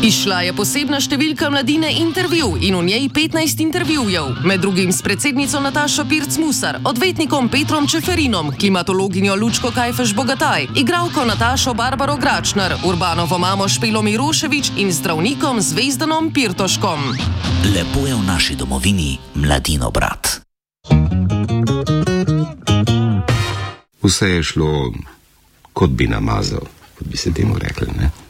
Izšla je posebna številka Mladine Intervju in v njej 15 intervjujev, med drugim s predsednico Natašo Pirc-Musar, odvetnikom Petrom Čeferinom, klimatologinjo Lučko Kajfež-Bogataj, igralko Natašo Barbaro Gračner, Urbanovo mamo Špelo Mirošević in zdravnikom Zvezdanom Pirtoškom. Lepo je v naši domovini, Mladino brat. Vse je šlo, kot bi namazal, kot bi se temu rekli, ne?